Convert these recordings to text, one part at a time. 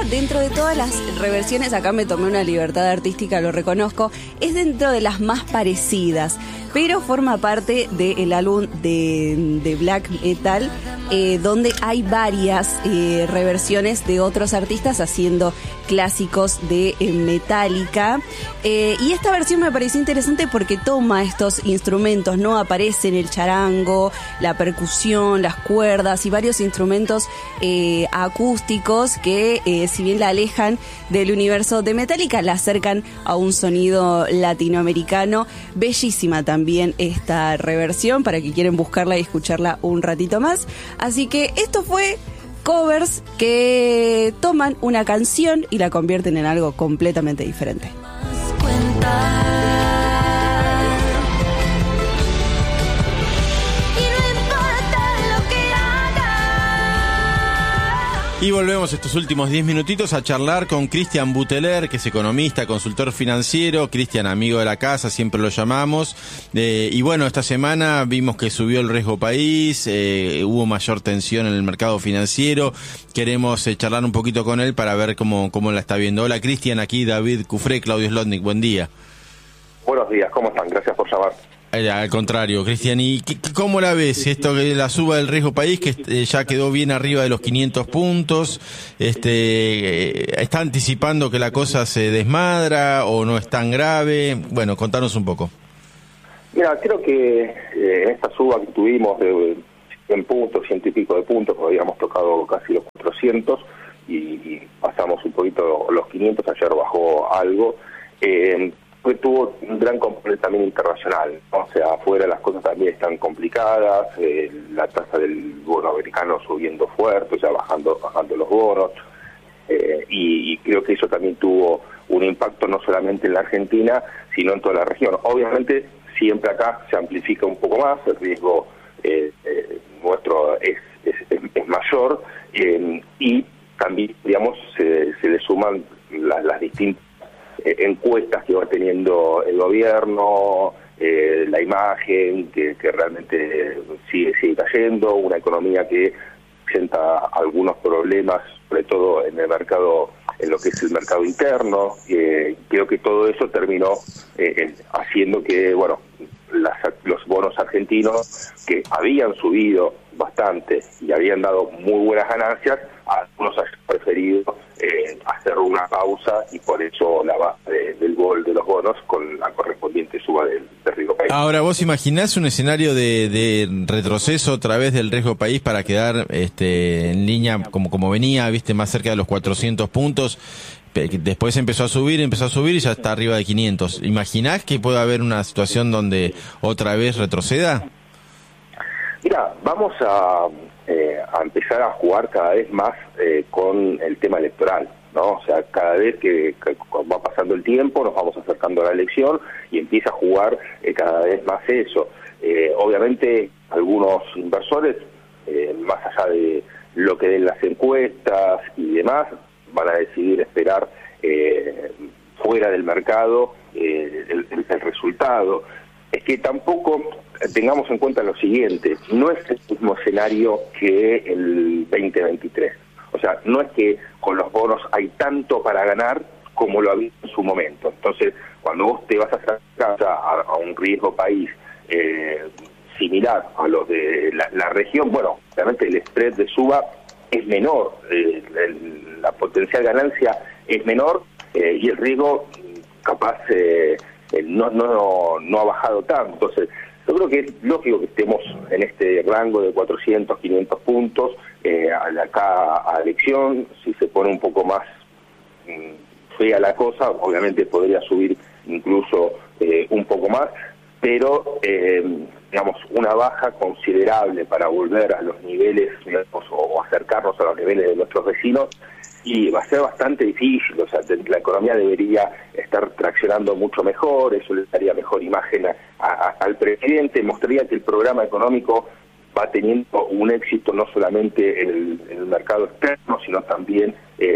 dentro de todas las reversiones, acá me tomé una libertad artística, lo reconozco, es dentro de las más parecidas, pero forma parte del álbum de black metal, donde hay varias reversiones de otros artistas haciendo clásicos de Metallica, y esta versión me pareció interesante porque toma estos instrumentos, ¿no? Aparecen el charango, la percusión, las cuerdas y varios instrumentos acústicos que, si bien la alejan del universo de Metallica, la acercan a un sonido latinoamericano. Bellísima también esta reversión, para que quieren buscarla y escucharla un ratito más. Así que esto fue covers que toman una canción y la convierten en algo completamente diferente. Y volvemos estos últimos 10 minutitos a charlar con Cristian Buteler, que es economista, consultor financiero. Cristian, amigo de la casa, siempre lo llamamos. Y bueno, esta semana vimos que subió el riesgo país, hubo mayor tensión en el mercado financiero. Queremos charlar un poquito con él para ver cómo la está viendo. Hola Cristian, aquí David Cufré, Claudio Slotnick, buen día. Buenos días, ¿cómo están? Gracias por llamar. Al contrario, Cristian, ¿y cómo la ves? Esto que la suba del riesgo país, que ya quedó bien arriba de los 500 puntos, ¿está anticipando que la cosa se desmadra o no es tan grave? Bueno, contanos un poco. Mira, creo que en esta suba que tuvimos de 100 puntos, 100 y pico de puntos, habíamos tocado casi los 400 y pasamos un poquito los 500, ayer bajó algo. Tuvo un gran componente también internacional, ¿no? O sea, afuera las cosas también están complicadas, la tasa del bono americano subiendo fuerte, o sea, bajando los bonos, y creo que eso también tuvo un impacto no solamente en la Argentina, sino en toda la región. Obviamente, siempre acá se amplifica un poco más, el riesgo nuestro es mayor, y también, digamos, se le suman las distintas encuestas que va teniendo el gobierno, la imagen que realmente sigue cayendo, una economía que presenta algunos problemas, sobre todo en el mercado, en lo que es el mercado interno. Creo que todo eso terminó haciendo que, bueno, los bonos argentinos, que habían subido bastante y habían dado muy buenas ganancias, algunos han preferido hacer una pausa, y por eso la base del gol de los bonos con la correspondiente suba del riesgo país. Ahora, ¿vos imaginás un escenario de retroceso a través del riesgo país para quedar en línea como venía, viste, más cerca de los 400 puntos? Después empezó a subir y ya está arriba de 500. ¿Imaginás que puede haber una situación donde otra vez retroceda? Mira, vamos a empezar a jugar cada vez más con el tema electoral, ¿no? O sea, cada vez que va pasando el tiempo nos vamos acercando a la elección y empieza a jugar cada vez más eso. Obviamente algunos inversores, más allá de lo que den las encuestas y demás, van a decidir esperar fuera del mercado el resultado. Es que tampoco tengamos en cuenta lo siguiente, no es el mismo escenario que el 2023. O sea, no es que con los bonos hay tanto para ganar como lo había en su momento. Entonces, cuando vos te vas a acercar a un riesgo país similar a los de la región, bueno, realmente el spread de suba es menor, la potencial ganancia es menor, y el riesgo capaz no ha bajado tanto. Entonces, yo creo que es lógico que estemos en este rango de 400, 500 puntos, acá a elección. Si se pone un poco más fea la cosa, obviamente podría subir incluso un poco más, pero digamos, una baja considerable para volver a los niveles, digamos, o acercarnos a los niveles de nuestros vecinos, y va a ser bastante difícil. O sea, la economía debería estar traccionando mucho mejor, eso le daría mejor imagen al presidente, mostraría que el programa económico va teniendo un éxito no solamente en el mercado externo, sino también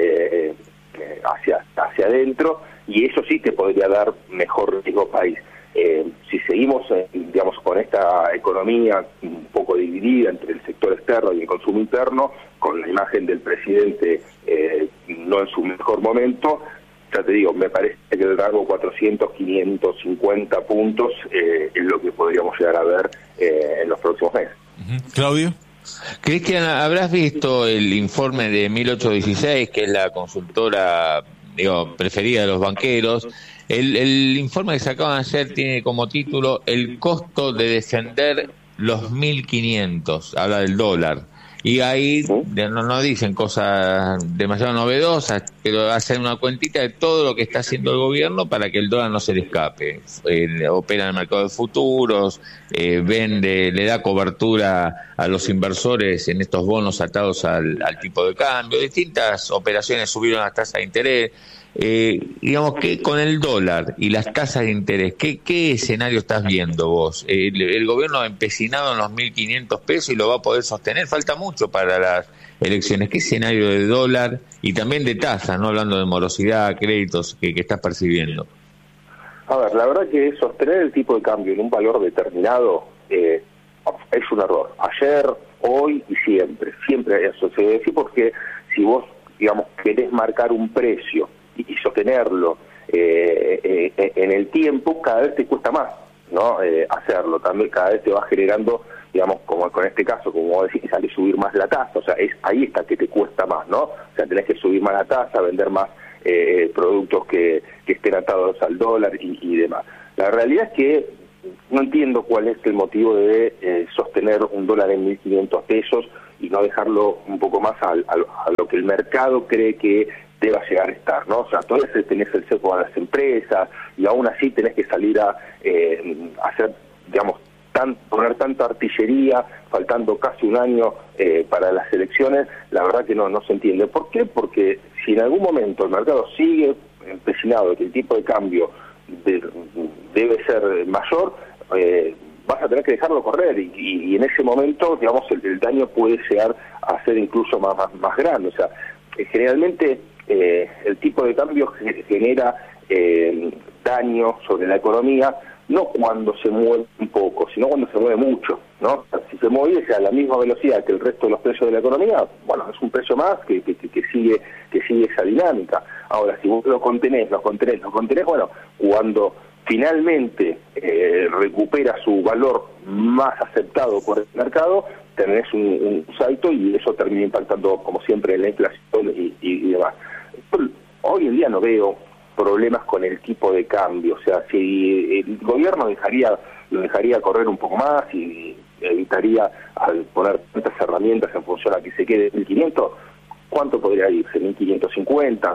hacia adentro, y eso sí te podría dar mejor riesgo país. Si seguimos, digamos, con esta economía un poco dividida entre el sector externo y el consumo interno, con la imagen del presidente no en su mejor momento. Ya te digo, me parece que el rango 400, 550 puntos es lo que podríamos llegar a ver en los próximos meses. Claudio. Cristian, ¿habrás visto el informe de 1816, que es la consultora preferida de los banqueros? El informe que se acaban de hacer tiene como título El costo de defender los 1.500, habla del dólar. Y ahí no dicen cosas demasiado novedosas, pero hacen una cuentita de todo lo que está haciendo el gobierno para que el dólar no se le escape. Opera en el mercado de futuros, vende, le da cobertura a los inversores en estos bonos atados al tipo de cambio. Distintas operaciones, subieron las tasas de interés. Digamos que con el dólar y las tasas de interés, ¿qué escenario estás viendo vos? El gobierno empecinado en los 1.500 pesos y lo va a poder sostener, falta mucho para las elecciones. ¿Qué escenario de dólar y también de tasas, no hablando de morosidad, créditos que estás percibiendo? A ver, la verdad que sostener el tipo de cambio en un valor determinado es un error. Ayer, hoy y siempre eso se debe decir, porque si vos, digamos, querés marcar un precio y sostenerlo en el tiempo, cada vez te cuesta más, ¿no? Hacerlo. También cada vez te va generando, digamos, como con este caso, como vos decís, sale subir más la tasa, o sea, ahí está que te cuesta más, ¿no? O sea, tenés que subir más la tasa, vender más productos que estén atados al dólar y demás. La realidad es que no entiendo cuál es el motivo de sostener un dólar en 1.500 pesos y no dejarlo un poco más a lo que el mercado cree que deba llegar a estar, ¿no? O sea, todavía tenés el cerco a las empresas y aún así tenés que salir a hacer, digamos, poner tanta artillería, faltando casi un año para las elecciones. La verdad que no se entiende. ¿Por qué? Porque si en algún momento el mercado sigue empecinado de que el tipo de cambio debe ser mayor, vas a tener que dejarlo correr y en ese momento, digamos, el daño puede llegar a ser incluso más grande. O sea, generalmente el tipo de cambio genera daño sobre la economía, no cuando se mueve un poco, sino cuando se mueve mucho, ¿no? O sea, si se mueve a la misma velocidad que el resto de los precios de la economía, bueno, es un precio más que sigue esa dinámica. Ahora, si vos lo contenés, bueno, cuando finalmente recupera su valor más aceptado por el mercado, tenés un salto y eso termina impactando, como siempre, en la inflación y demás. Hoy en día no veo problemas con el tipo de cambio, o sea, si el gobierno lo dejaría correr un poco más y evitaría al poner tantas herramientas en función a que se quede 1.500, ¿cuánto podría irse? 1.550.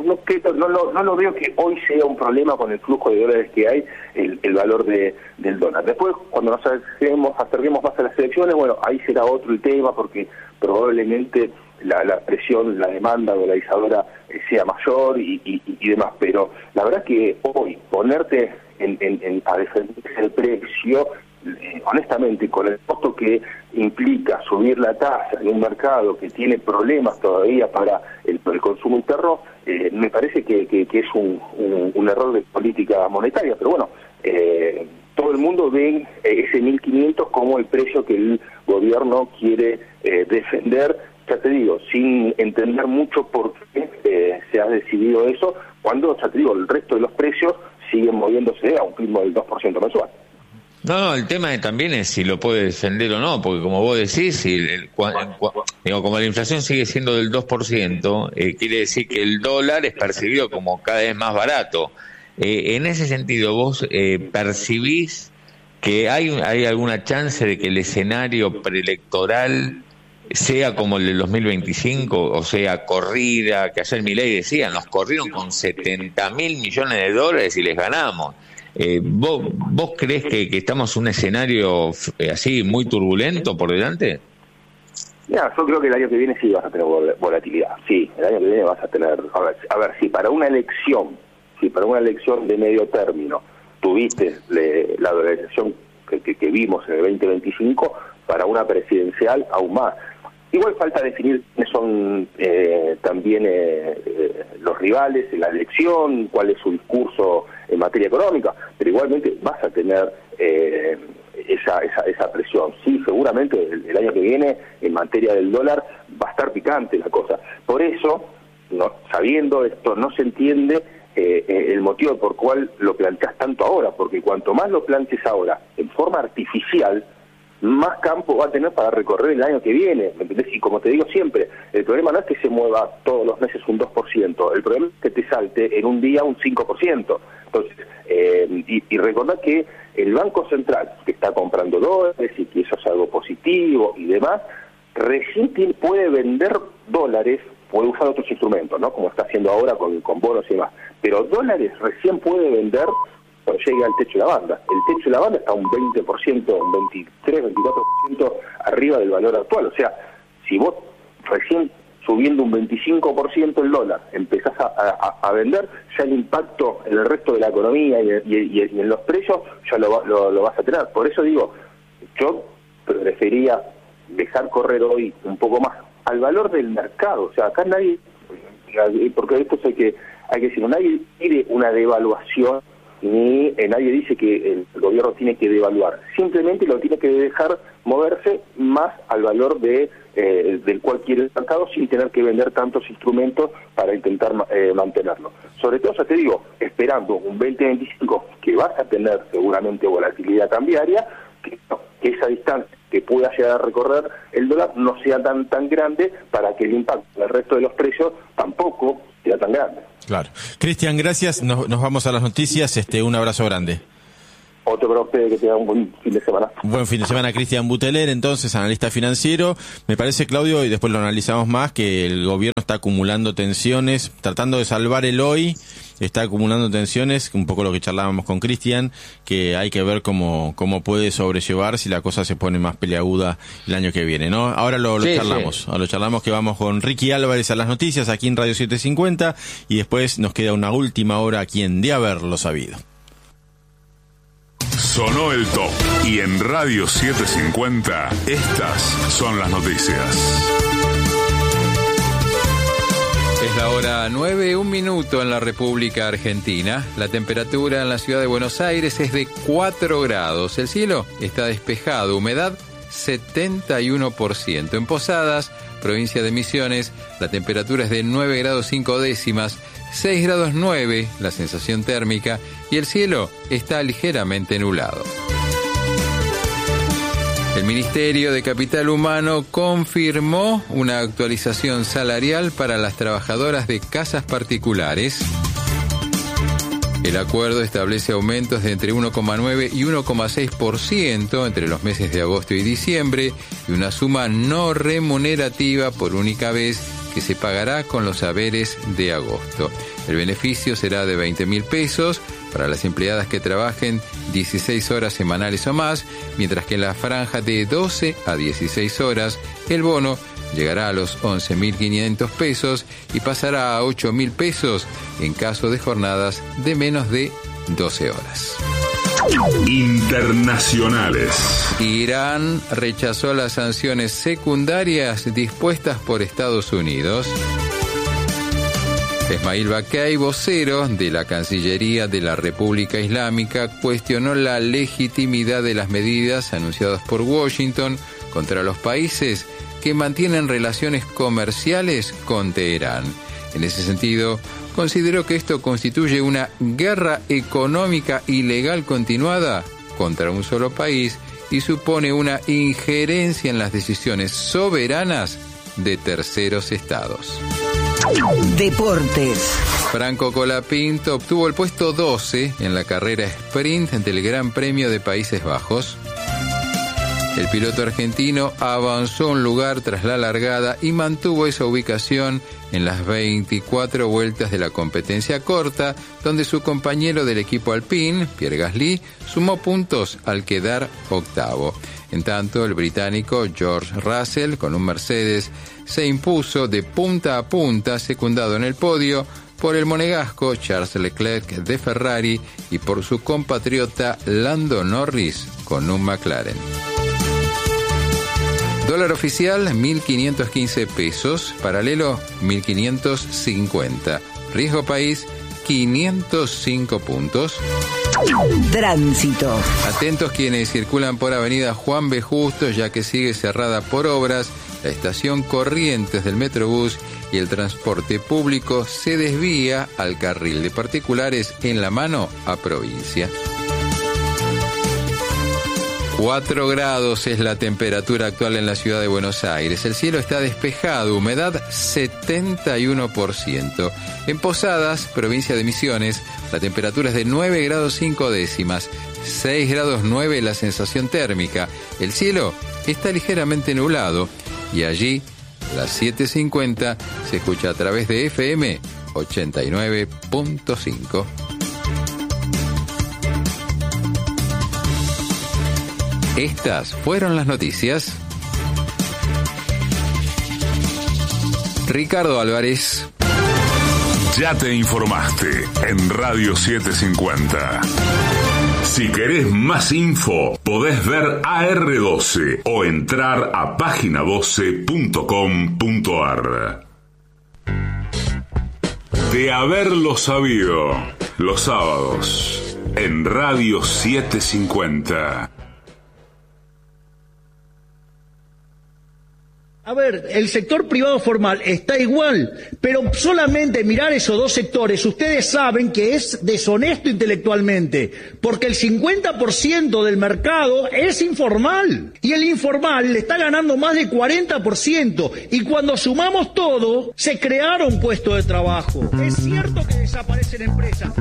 No lo veo que hoy sea un problema con el flujo de dólares que hay, el valor del dólar. Después, cuando nos acerquemos más a las elecciones, bueno, ahí será otro el tema, porque probablemente la presión, la demanda dolarizadora sea mayor y demás, pero la verdad que hoy ponerte a defender el precio, honestamente, con el costo que implica subir la tasa en un mercado que tiene problemas todavía para el consumo interno, me parece que es un error de política monetaria, pero bueno, todo el mundo ve ese 1.500 como el precio que el gobierno quiere defender, ya te digo, sin entender mucho por qué se ha decidido eso, cuando, ya te digo, el resto de los precios siguen moviéndose a un ritmo del 2% mensual. No, el tema también es si lo puede defender o no, porque como vos decís, como la inflación sigue siendo del 2%, quiere decir que el dólar es percibido como cada vez más barato. En ese sentido, ¿vos percibís que hay alguna chance de que el escenario preelectoral sea como el del 2025, o sea, corrida, que ayer Milei decía, nos corrieron con 70.000 millones de dólares y les ganamos? ¿Vos crees que estamos en un escenario así muy turbulento por delante? Mira, yo creo que el año que viene sí vas a tener volatilidad. Sí, el año que viene vas a tener... A ver, si para una elección de medio término tuviste la dolarización que vimos en el 2025, para una presidencial aún más. Igual falta definir quiénes son también los rivales en la elección, cuál es su discurso en materia económica, pero igualmente vas a tener esa presión. Sí, seguramente el año que viene en materia del dólar va a estar picante la cosa. Por eso no, sabiendo esto, no se entiende el motivo por cual lo planteas tanto ahora, porque cuanto más lo plantees ahora en forma artificial, más campo va a tener para recorrer el año que viene, ¿me entendés? Y como te digo siempre, el problema no es que se mueva todos los meses un 2%, el problema es que te salte en un día un 5%. Entonces, y recordad que el Banco Central, que está comprando dólares y que eso es algo positivo y demás, recién puede vender dólares, puede usar otros instrumentos, ¿no? Como está haciendo ahora con bonos y demás, pero dólares recién puede vender cuando llegue al techo de la banda. El techo de la banda está un 20%, un 23, 24% arriba del valor actual. O sea, si vos recién subiendo un 25% el dólar empezás a vender, ya el impacto en el resto de la economía y en los precios ya lo vas a tener. Por eso digo, yo preferiría dejar correr hoy un poco más al valor del mercado. O sea, acá nadie, porque esto hay que decirlo, nadie pide una devaluación ni nadie dice que el gobierno tiene que devaluar, simplemente lo tiene que dejar moverse más al valor del cual quiere el mercado sin tener que vender tantos instrumentos para intentar mantenerlo. Sobre todo, ya te digo, esperando un 2025 que vas a tener seguramente volatilidad cambiaria, que esa distancia que pueda llegar a recorrer el dólar no sea tan grande para que el impacto del resto de los precios tampoco sea tan grande. Claro. Cristian, gracias. Nos vamos a las noticias. Un abrazo grande. Otro para ustedes, que tengan un buen fin de semana. Buen fin de semana, Cristian Buteler, entonces, analista financiero. Me parece, Claudio, y después lo analizamos más, que el gobierno está acumulando tensiones, tratando de salvar el hoy, está acumulando tensiones, un poco lo que charlábamos con Cristian, que hay que ver cómo puede sobrellevar si la cosa se pone más peleaguda el año que viene, ¿no? Ahora lo charlamos. Sí. Ahora lo charlamos, que vamos con Ricky Álvarez a las noticias aquí en Radio 750 y después nos queda una última hora aquí en De Haberlo Sabido. Sonó el top y en Radio 750 estas son las noticias. Es la hora 9, 1 minuto en la República Argentina. La temperatura en la ciudad de Buenos Aires es de 4 grados. El cielo está despejado, humedad 71%. En Posadas, provincia de Misiones, la temperatura es de 9 grados 5 décimas, 6 grados 9 la sensación térmica y el cielo está ligeramente nublado. El Ministerio de Capital Humano confirmó una actualización salarial para las trabajadoras de casas particulares. El acuerdo establece aumentos de entre 1,9 y 1,6% entre los meses de agosto y diciembre y una suma no remunerativa por única vez que se pagará con los haberes de agosto. El beneficio será de 20.000 pesos para las empleadas que trabajen 16 horas semanales o más, mientras que en la franja de 12 a 16 horas el bono llegará a los 11.500 pesos y pasará a 8.000 pesos en caso de jornadas de menos de 12 horas. Internacionales. Irán rechazó las sanciones secundarias dispuestas por Estados Unidos. Esmail Bakay, vocero de la Cancillería de la República Islámica, cuestionó la legitimidad de las medidas anunciadas por Washington contra los países que mantienen relaciones comerciales con Teherán. En ese sentido, consideró que esto constituye una guerra económica ilegal continuada contra un solo país y supone una injerencia en las decisiones soberanas de terceros estados. Deportes. Franco Colapinto obtuvo el puesto 12 en la carrera sprint del Gran Premio de Países Bajos. El piloto argentino avanzó un lugar tras la largada y mantuvo esa ubicación en las 24 vueltas de la competencia corta, donde su compañero del equipo Alpine, Pierre Gasly, sumó puntos al quedar octavo. En tanto, el británico George Russell, con un Mercedes, se impuso de punta a punta, secundado en el podio por el monegasco Charles Leclerc de Ferrari y por su compatriota Lando Norris con un McLaren. Dólar oficial, 1.515 pesos, paralelo 1.550. Riesgo país, 505 puntos. Tránsito. Atentos quienes circulan por avenida Juan B. Justo, ya que sigue cerrada por obras La estación Corrientes del Metrobús y el transporte público se desvía al carril de particulares en la mano a provincia. 4 grados es la temperatura actual en la ciudad de Buenos Aires. El cielo está despejado, humedad 71%. En Posadas, provincia de Misiones, la temperatura es de 9 grados 5 décimas, 6 grados 9 la sensación térmica. El cielo está ligeramente nublado y allí, a las 7:50, se escucha a través de FM 89.5. Estas fueron las noticias. Ricardo Álvarez. Ya te informaste en Radio 750. Si querés más info, podés ver AR12 o entrar a página12.com.ar. De haberlo sabido, los sábados en Radio 750. A ver, el sector privado formal está igual, pero solamente mirar esos dos sectores, ustedes saben que es deshonesto intelectualmente, porque el 50% del mercado es informal, y el informal le está ganando más del 40%, y cuando sumamos todo, se crearon puestos de trabajo. Es cierto que desaparecen empresas.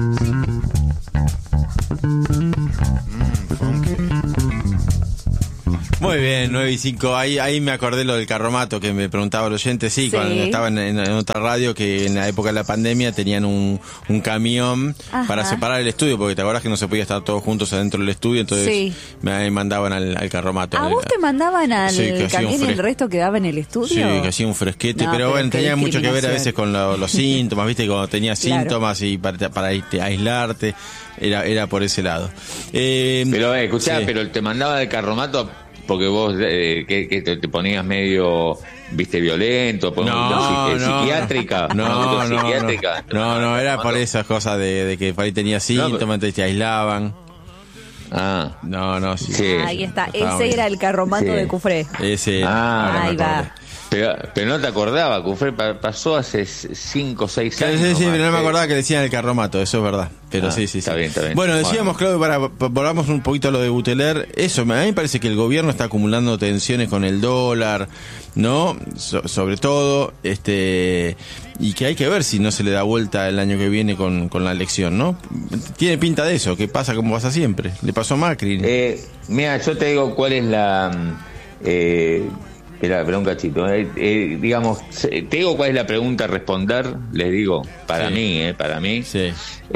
Muy bien, 9:05. Ahí me acordé lo del carromato que me preguntaba el oyente. Sí, cuando estaba en otra radio, que en la época de la pandemia tenían un camión para separar el estudio, porque te acordás que no se podía estar todos juntos adentro del estudio, entonces me mandaban al carromato. ¿A vos te mandaban al camión y el resto quedaba en el estudio? Sí, que hacía un fresquete, pero bueno, tenía mucho que ver a veces con los síntomas, viste, cuando tenías síntomas y para aislarte, era por ese lado. Pero escuchá, pero te mandaba el carromato porque vos que te ponías medio, viste, violento, psiquiátrica. No, era por esas cosas de que por ahí tenías síntomas, entonces te aislaban. Sí. Ahí está, ese era el carromato de Cufré. Ese. Ahí va. Pero no te acordaba, Cufré pasó hace 5 o 6 años. Sí, pero no me acordaba que decían el carromato, eso es verdad. Pero sí. Está bien. Bueno, decíamos, Claudio, volvamos un poquito a lo de Buteler. Eso, a mí me parece que el gobierno está acumulando tensiones con el dólar, ¿no? Sobre todo, y que hay que ver si no se le da vuelta el año que viene con la elección, ¿no? Tiene pinta de eso, que pasa como pasa siempre. Le pasó a Macri. Mira, yo te digo cuál es la... Espera un cachito. Digamos, te digo cuál es la pregunta a responder, les digo, para mí. Sí.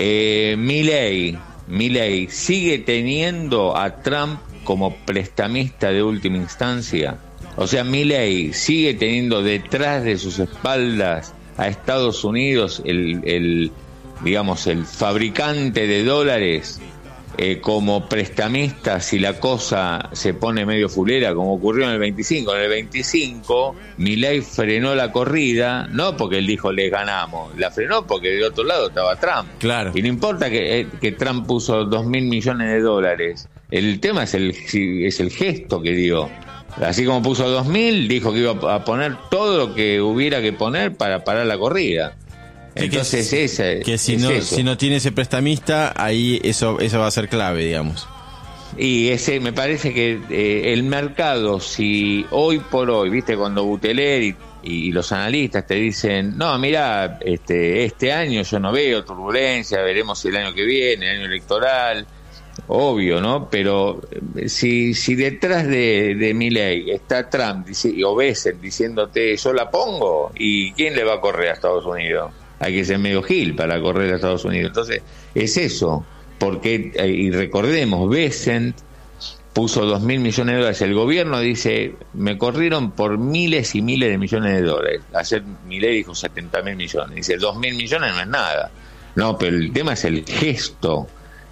Milei sigue teniendo a Trump como prestamista de última instancia. O sea, Milei sigue teniendo detrás de sus espaldas a Estados Unidos, el fabricante de dólares, como prestamista si la cosa se pone medio fulera, como ocurrió en el 25. En el 25 Milei frenó la corrida, no porque él dijo les ganamos, la frenó porque del otro lado estaba Trump. Claro. Y no importa que Trump puso $2.000 millones, el tema es el gesto que dio. Así como puso 2.000, dijo que iba a poner todo lo que hubiera que poner para parar la corrida. Entonces si no tiene ese prestamista, ahí eso va a ser clave, digamos. Y me parece que el mercado, si hoy por hoy, viste, cuando Buteler y los analistas te dicen, no, mira, este año yo no veo turbulencia, veremos si el año que viene, el año electoral, obvio, ¿no? Pero si detrás de Milei está Trump o Bessel diciéndote yo la pongo, ¿y quién le va a correr a Estados Unidos? Hay que ser medio gil para correr a Estados Unidos. Entonces, es eso. Porque, y recordemos, Bessent puso $2.000 millones. El gobierno dice, me corrieron por miles y miles de millones de dólares. Ayer Milei dijo 70.000 millones. Dice, 2.000 millones no es nada. No, pero el tema es el gesto.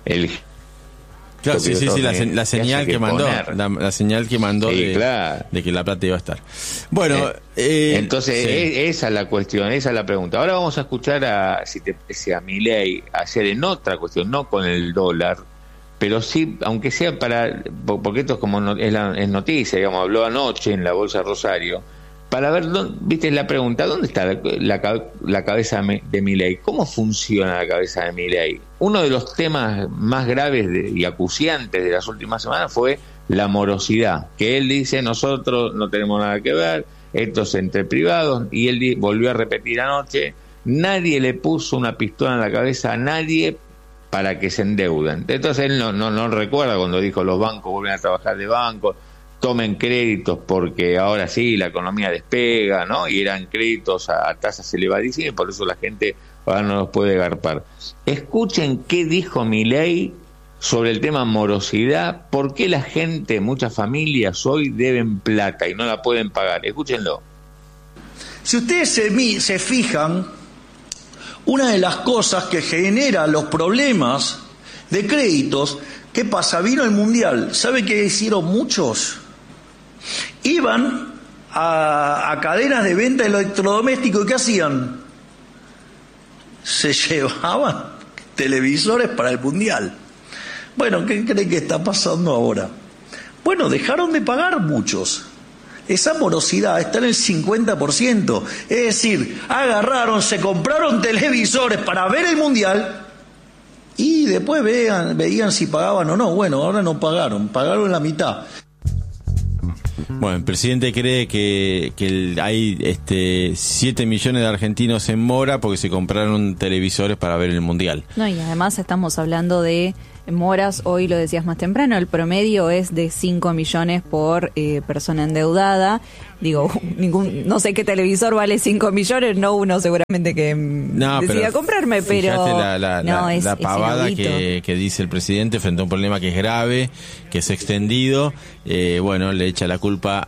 Claro, sí, la señal que mandó, la señal que mandó de que la plata iba a estar. Bueno, entonces esa es la cuestión, esa es la pregunta. Ahora vamos a escuchar a Milei hacer en otra cuestión, no con el dólar, pero sí, aunque sea porque esto es como es noticia, digamos, habló anoche en la Bolsa Rosario, para ver, viste la pregunta, ¿dónde está la cabeza de Milei? ¿Cómo funciona la cabeza de Milei? Uno de los temas más graves y acuciantes de las últimas semanas fue la morosidad, que él dice, nosotros no tenemos nada que ver, esto es entre privados, y él volvió a repetir anoche, nadie le puso una pistola en la cabeza a nadie para que se endeuden. Entonces él no recuerda cuando dijo los bancos vuelven a trabajar de bancos, tomen créditos porque ahora sí la economía despega, ¿no? Y eran créditos a tasas elevadísimas y por eso la gente ahora no los puede garpar. Escuchen qué dijo Milei sobre el tema morosidad, por qué la gente, muchas familias hoy deben plata y no la pueden pagar. Escúchenlo. Si ustedes se fijan, una de las cosas que genera los problemas de créditos, ¿qué pasa? Vino el Mundial. ¿Sabe qué hicieron muchos? Iban a cadenas de venta de electrodomésticos y ¿qué hacían? Se llevaban televisores para el Mundial. Bueno, ¿qué creen que está pasando ahora? Bueno, dejaron de pagar muchos. Esa morosidad está en el 50%. Es decir, agarraron, se compraron televisores para ver el Mundial y después veían si pagaban o no. Bueno, ahora no pagaron la mitad. Bueno, el presidente cree que hay 7 millones de argentinos en mora porque se compraron televisores para ver el Mundial. No, y además estamos hablando de moras, hoy lo decías más temprano, el promedio es de 5 millones por persona endeudada. Digo, no sé qué televisor vale 5 millones, no uno seguramente que decida comprarme, pero la pavada que dice el presidente frente a un problema que es grave, que es extendido, bueno, le echa la culpa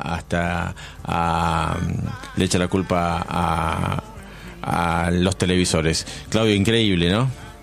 a los televisores. Claudio, increíble, ¿no?